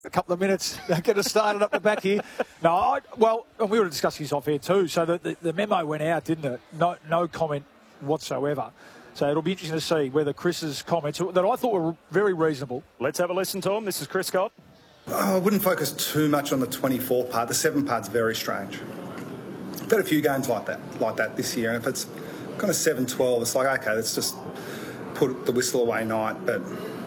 a couple of minutes. Get us started up the back here. No, and we were discussing this off air too. So the memo went out, didn't it? No comment whatsoever. So it'll be interesting to see whether Chris's comments, that I thought were very reasonable. Let's have a listen to him. This is Chris Scott. I wouldn't focus too much on the 24 part. The 7 part's very strange. I've had a few games like that this year, and if it's kind of 7-12, it's like, okay, let's just put the whistle away night. But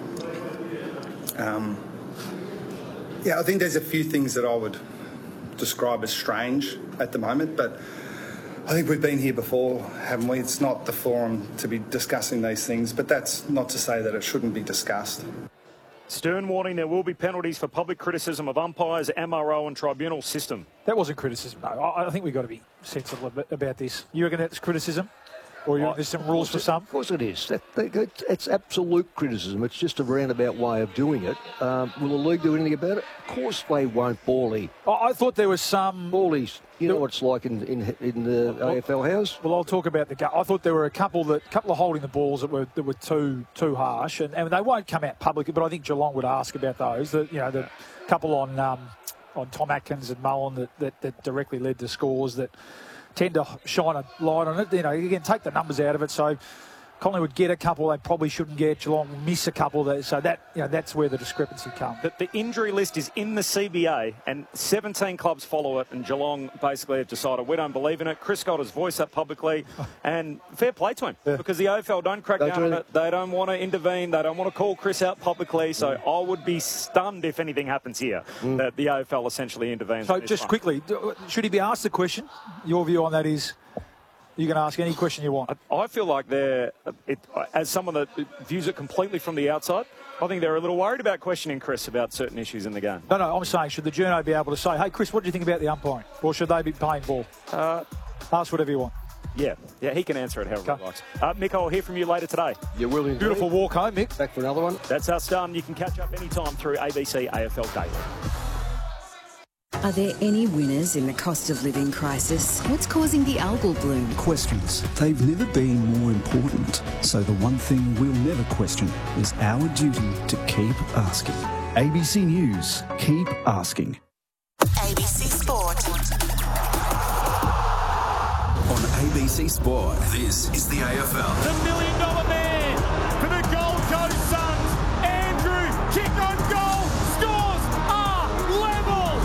I think there's a few things that I would describe as strange at the moment, but I think we've been here before, haven't we? It's not the forum to be discussing these things, but that's not to say that it shouldn't be discussed. Stern warning there will be penalties for public criticism of umpires, MRO and tribunal system. That wasn't criticism, no. I think we've got to be sensible about this. You reckon that's criticism? Or there's some rules for some? Of course it is. It's absolute criticism. It's just a roundabout way of doing it. Will the league do anything about it? Of course they won't, Bally. I thought there was some... Ballies. You know what it's like in the AFL house? Well, I'll talk about I thought there were a couple of holding the balls that were too harsh, and they won't come out publicly, but I think Geelong would ask about those. The couple on Tom Atkins and Mullen that directly led to scores that tend to shine a light on it. Again, take the numbers out of it. So Collingwood get a couple they probably shouldn't get. Geelong miss a couple. That's where the discrepancy comes. The injury list is in the CBA, and 17 clubs follow it, and Geelong basically have decided we don't believe in it. Chris Scott has voiced that publicly, and fair play to him, because the AFL don't crack down on it. They don't want to intervene. They don't want to call Chris out publicly. So I would be stunned if anything happens here, that the AFL essentially intervenes. So just quickly, should he be asked the question? Your view on that is... You can ask any question you want. I feel like as someone that views it completely from the outside, I think they're a little worried about questioning Chris about certain issues in the game. No, I'm saying, should the journo be able to say, hey, Chris, what do you think about the umpiring? Or should they be playing ball? Ask whatever you want. Yeah, he can answer it however he likes. Mick, I'll hear from you later today. You will indeed. Beautiful walk home, Mick. Back for another one. That's us done. You can catch up anytime through ABC AFL Daily. Are there any winners in the cost of living crisis? What's causing the algal bloom? Questions. They've never been more important. So the one thing we'll never question is our duty to keep asking. ABC News. Keep asking. ABC Sport. On ABC Sport, this is the AFL. The $1 million man for the Gold Coast Suns. Andrew, kick on goal, scores are level.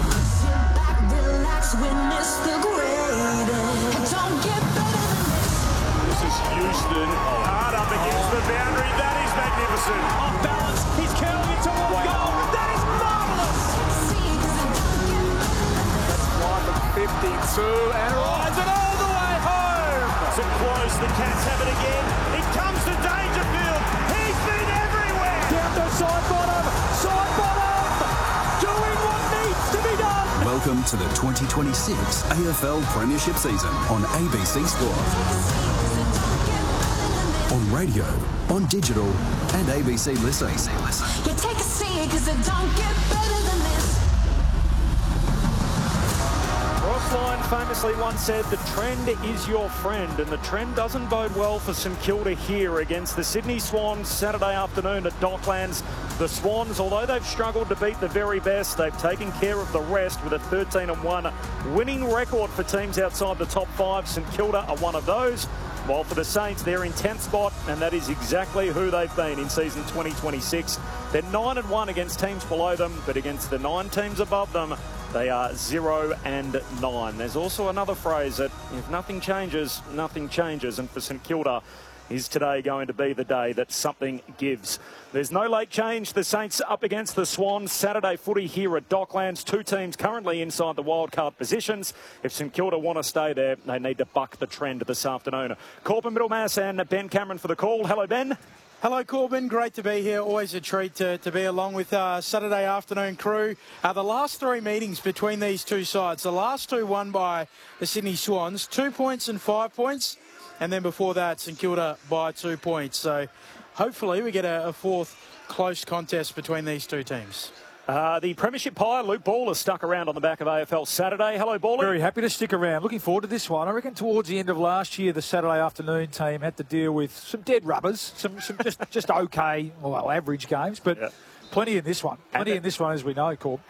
Witness the greatest. Don't get better than this. This is Houston. Hard up against the boundary. That is magnificent. Off balance. He's curling it towards goal. That is marvellous. That's fly from 52 and rides it all the way home. So close. The Cats have it again. It comes to Dangerfield. He's been everywhere. Down the side bottom. Doing what needs to be done. Welcome to the 2026 AFL Premiership season on ABC Sport. On radio, on digital, and ABC Listen. You take a seat because it don't get better than this. Ross Lyon famously once said, the trend is your friend, and the trend doesn't bode well for St Kilda here against the Sydney Swans Saturday afternoon at Docklands. The Swans, although they've struggled to beat the very best, they've taken care of the rest with a 13-1 winning record for teams outside the top 5. St Kilda are one of those. While for the Saints, they're in 10th spot, and that is exactly who they've been in season 2026. They're 9-1 against teams below them, but against the 9 teams above them, they are 0-9. There's also another phrase that if nothing changes, nothing changes. And for St Kilda, is today going to be the day that something gives? There's no late change. The Saints up against the Swans. Saturday footy here at Docklands. 2 teams currently inside the wildcard positions. If St Kilda want to stay there, they need to buck the trend this afternoon. Corbin Middlemass and Ben Cameron for the call. Hello, Ben. Hello, Corbin. Great to be here. Always a treat to be along with Saturday afternoon crew. The last 3 meetings between these two sides, the last 2 won by the Sydney Swans, 2 points and 5 points. And then before that, St Kilda by 2 points. So hopefully we get a 4th close contest between these 2 teams. The Premiership Pie, Luke Ball, is stuck around on the back of AFL Saturday. Hello, Ball. Very happy to stick around. Looking forward to this one. I reckon towards the end of last year, the Saturday afternoon team had to deal with some dead rubbers, some just okay, well, average games. But Plenty in this one. Plenty in this one, as we know, Corb.